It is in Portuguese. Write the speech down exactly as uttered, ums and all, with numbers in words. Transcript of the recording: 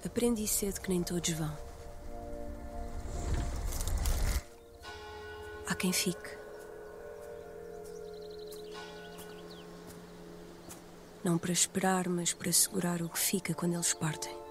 Aprendi cedo que nem todos vão. Há quem fique. Não para esperar, mas para segurar o que fica quando eles partem.